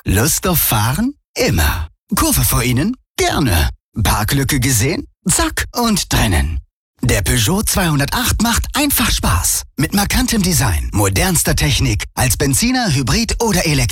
Lust auf Fahren? Immer. Kurve vor Ihnen? Gerne. Parklücke gesehen? Zack und drinnen. Der Peugeot 208 macht einfach Spaß. Mit markantem Design, modernster Technik, als Benziner, Hybrid oder Elektrisch.